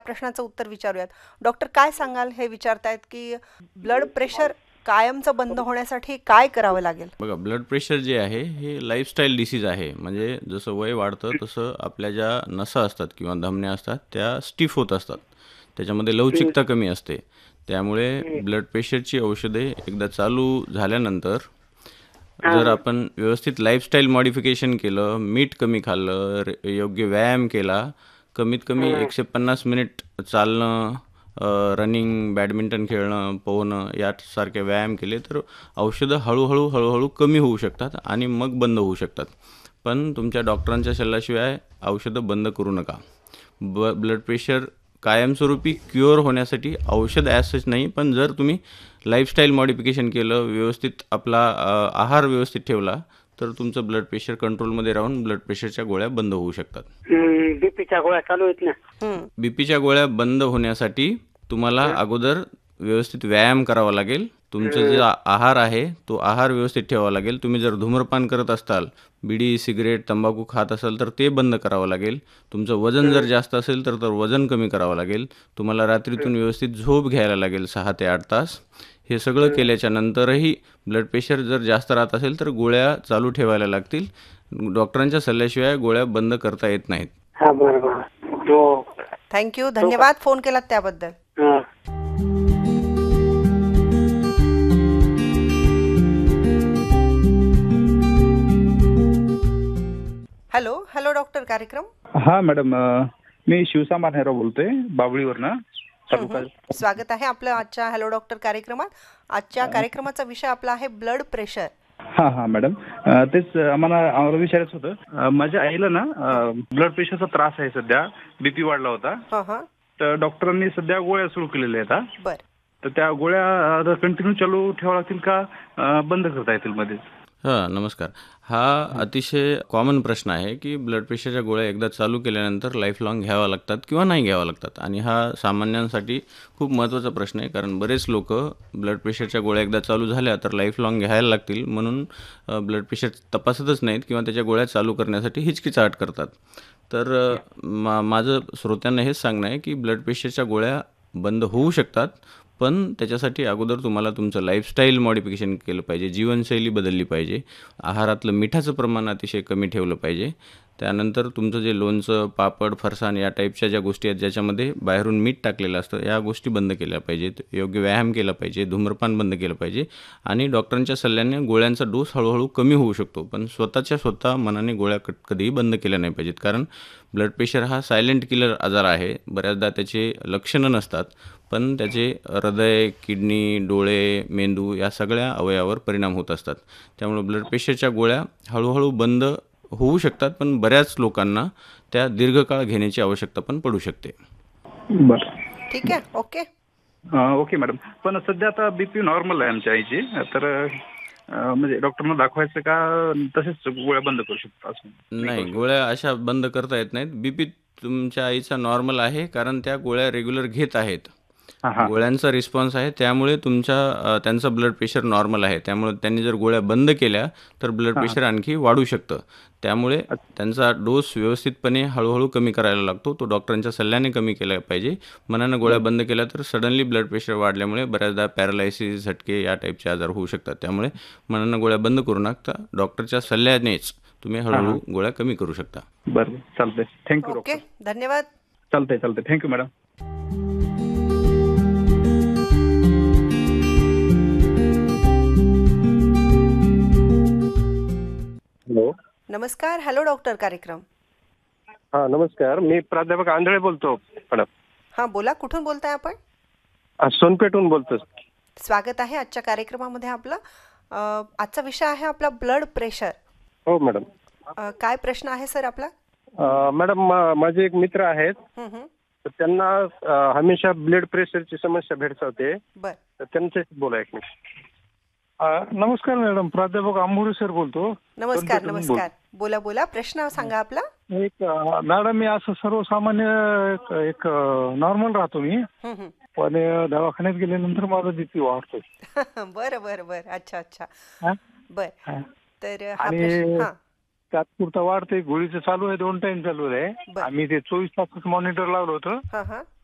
प्रश्नाचं उत्तर विचारूयात. डॉक्टर काय सांगाल? हे विचारतायत की ब्लड प्रेशर कायमचं बंद होण्यासाठी काय करावं लागेल? बघा, ब्लड प्रेशर जे आहे हे लाईफस्टाईल डिसीज आहे. म्हणजे जसं वय वाढतं तसं आपल्या ज्या नसा असतात किंवा धमन्या असतात त्या स्टिफ होत असतात. त्याच्यामध्ये लवचिकता कमी असते. त्यामुळे ब्लड प्रेशरची औषधे एकदा चालू झाल्यानंतर जर आपण व्यवस्थित लाईफस्टाईल मॉडिफिकेशन केलं, मीठ कमी खाल्लं, योग्य व्यायाम केला, कमीत कमी 150 मिनिट चालणं, रनिंग, बॅडमिंटन खेळणं, पोहणं यासारखे व्यायाम केले तर औषधं हळूहळू कमी होऊ शकतात आणि मग बंद होऊ शकतात. पण तुमच्या डॉक्टरांच्या सल्ल्याशिवाय औषधं बंद करू नका. ब्लड प्रेशर कायमस्वरूपी क्युअर होण्यासाठी औषध ॲज सच नाही, पण जर तुम्ही लाईफस्टाईल मॉडिफिकेशन केलं, व्यवस्थित आपला आहार व्यवस्थित ठेवला तर तुमचं ब्लड प्रेशर कंट्रोलमध्ये राहून ब्लड प्रेशरच्या गोळ्या बंद होऊ शकतात. बीपीच्या गोळ्या चालू आहेत ना. बीपीच्या गोळ्या बंद होण्यासाठी तुम्हाला अगोदर व्यवस्थित व्यायाम करावा लागेल. तुमचं जे आहार आहे तो आहार व्यवस्थित ठेवावा लागेल. तुम्ही जर धूम्रपान करत असाल, बिडी, सिगरेट, तंबाखू खात असाल तर ते बंद करावं लागेल. तुमचं वजन जर जास्त असेल तर वजन कमी करावं लागेल. तुम्हाला रात्रीतून व्यवस्थित झोप घ्यायला लागेल 6 ते 8 तास. हे सगळं केल्याच्या नंतरही ब्लड प्रेशर जर जास्त राहत असेल तर गोळ्या चालू ठेवायला लागतील. डॉक्टरांच्या सल्ल्याशिवाय गोळ्या बंद करता येत नाहीत. हा बरोबर. थँक्यू, धन्यवाद फोन केलात त्याबद्दल. हॅलो हॅलो डॉक्टर कार्यक्रम. हा मॅडम, मी शिवसामा नेहरा बोलतोय बाबळीवरनं. स्वागत आहे आपलं आजच्या हॅलो डॉक्टर कार्यक्रमात. आजच्या कार्यक्रमाचा विषय आपला आहे ब्लड प्रेशर. हा मॅडम, तेच आम्हाला विचारायचं होतं. माझ्या आईला ना ब्लड प्रेशरचा त्रास आहे सध्या. बीपी वाढला होता. तर डॉक्टरांनी सध्या गोळ्या सुरू केलेल्या आहेत. बर, तर त्या गोळ्या कंटिन्यू चालू ठेवाव्या लागतील का बंद करता येतील मध्ये? नमस्कार. हा अतिशय कॉमन प्रश्न आहे की ब्लड प्रेशरच्या गोळ्या एकदा चालू केल्यानंतर लाईफ लॉंग घ्याव्या लागतात किंवा नाही घ्याव्या लागतात. आणि हा सामान्यांसाठी खूप महत्त्वाचा प्रश्न आहे, कारण बरेच लोक ब्लड प्रेशरच्या गोळ्या एकदा चालू झाल्या तर लाईफ लॉंग घ्यायला लागतील म्हणून ब्लड प्रेशर तपासतच नाहीत किंवा त्याच्या गोळ्या चालू करण्यासाठी हिचकिचाहट करतात. तर माझं श्रोत्यांना हेच सांगणं आहे की ब्लड प्रेशरच्या गोळ्या बंद होऊ शकतात, पण त्याच्यासाठी अगोदर तुम्हाला तुमचं लाईफस्टाईल मॉडिफिकेशन केलं पाहिजे, जीवनशैली बदलली पाहिजे, आहारातलं मिठाचं प्रमाण अतिशय कमी ठेवलं पाहिजे. त्यानंतर तुमचं जे लोणचं, पापड, फरसाण या टाईपच्या ज्या गोष्टी आहेत ज्याच्यामध्ये बाहेरून मीठ टाकलेलं असतं या गोष्टी बंद केल्या पाहिजेत. योग्य व्यायाम केला पाहिजे, धूम्रपान बंद केलं पाहिजे आणि डॉक्टरांच्या सल्ल्याने गोळ्यांचा डोस हळूहळू कमी होऊ शकतो. पण स्वतः मनाने गोळ्या कधीही बंद केल्या नाही पाहिजेत, कारण ब्लड प्रेशर हा सायलेंट किलर आजार आहे. बऱ्याचदा त्याचे लक्षणं नसतात, पण त्याचे हृदय, किडनी, डोळे, मेंदू या सगळ्या अवयवावर परिणाम होत असतात. त्यामुळे ब्लड प्रेशरच्या गोळ्या हळूहळू बंद होऊ शकतात, पण बऱ्याच लोकांना त्या दीर्घकाळ घेण्याची आवश्यकता पण पडू शकते. बरं, ठीक आहे. Okay okay madam. पण सध्या आता बीपी नॉर्मल आहे आमच्या आईची. तर म्हणजे डॉक्टरना दाखवायचं का तसेच गोळ्या बंद करू शकतो असं? नाही, गोळ्या अशा बंद करता येत नाहीत. बीपी तुमच्या आईचा नॉर्मल आहे कारण त्या गोळ्या रेग्युलर घेत आहेत. गोळ्यांचा रिस्पॉन्स आहे, त्यामुळे त्यांचं ब्लड प्रेशर नॉर्मल आहे. त्यामुळे त्यांनी जर गोळ्या बंद केल्या तर ब्लड प्रेशर आणखी वाढू शकतं. त्यामुळे त्यांचा डोस व्यवस्थितपणे हळूहळू कमी करायला लागतो. तो डॉक्टरांच्या सल्ल्याने कमी केला पाहिजे. मनानं गोळ्या बंद केल्या तर सडनली ब्लड प्रेशर वाढल्यामुळे बऱ्याचदा पॅरालायसिस, झटके या टाईपचे आजार होऊ शकतात. त्यामुळे मनानं गोळ्या बंद करू नका. डॉक्टरच्या सल्ल्यानेच तुम्ही हळूहळू गोळ्या कमी करू शकता. बरं, चालतंय. Thank you okay, doctor. धन्यवाद. चालतंय. Thank you madam. हॅलो, नमस्कार. हॅलो डॉक्टर कार्यक्रम. हा नमस्कार. मी प्राध्यापक आंधळे बोलतो मॅडम. हा बोला, कुठून बोलताय आपण? सोनपेठहून बोलतो. स्वागत आहे आजच्या कार्यक्रमामध्ये आपलं. आजचा विषय आहे आपला ब्लड प्रेशर. हो मॅडम. काय प्रश्न आहे सर आपला? मॅडम, माझे एक मित्र आहेत, तर त्यांना हमेशा ब्लड प्रेशरची समस्या भेडसावते. बर, तर त्यांच्याशी बोला एक मिनिट. नमस्कार मॅडम, प्राध्यापक आंबोरे सर बोलतो. नमस्कार. बोला, प्रश्न सांगा आपला. एक मॅडम, मी असं सर्वसामान्य एक नॉर्मल राहतो मी, पण दवाखान्यात गेल्यानंतर माझा बीपी वाढतोय. बर. अच्छा. बर, तर हा आणि प्रश्न तात्पुरता वाढतोय. गोळीचं चालू आहे, 2 टाइम चालू आहे. आम्ही ते 24 तासच मॉनिटर लावलं होतं.